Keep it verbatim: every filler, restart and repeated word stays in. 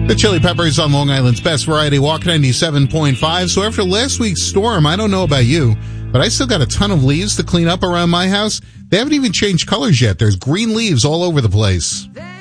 The Chili Peppers on Long Island's Best Variety Walk ninety-seven point five. So after last week's storm, I don't know about you, but I still got a ton of leaves to clean up around my house. They haven't even changed colors yet. There's green leaves all over the place.